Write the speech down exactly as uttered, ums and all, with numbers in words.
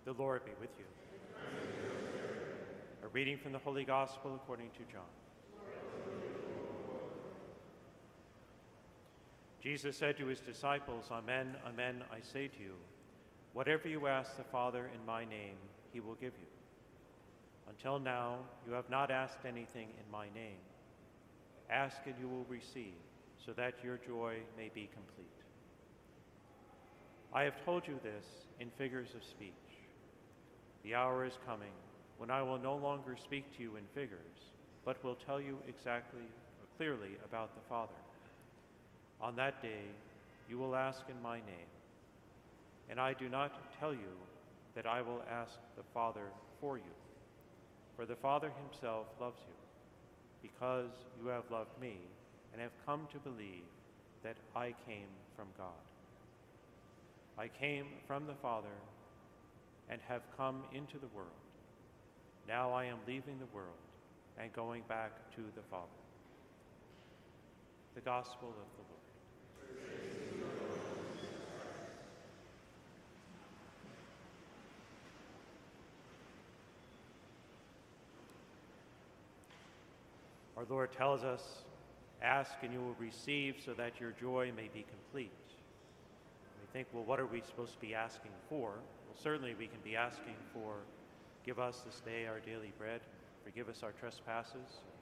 The Lord be with you. A reading from the Holy Gospel according to John. Jesus said to his disciples, "Amen, amen, I say to you, whatever you ask the Father in my name, he will give you. Until now, you have not asked anything in my name. Ask and you will receive, so that your joy may be complete. I have told you this in figures of speech. The hour is coming when I will no longer speak to you in figures, but will tell you exactly or clearly about the Father. On that day, you will ask in my name, and I do not tell you that I will ask the Father for you, for the Father himself loves you, because you have loved me and have come to believe that I came from God. I came from the Father and have come into the world. Now I am leaving the world and going back to the Father." The Gospel of the Lord. Our Lord tells us, "Ask and you will receive so that your joy may be complete." We think, well, what are we supposed to be asking for? Well, certainly we can be asking for, give us this day our daily bread, forgive us our trespasses,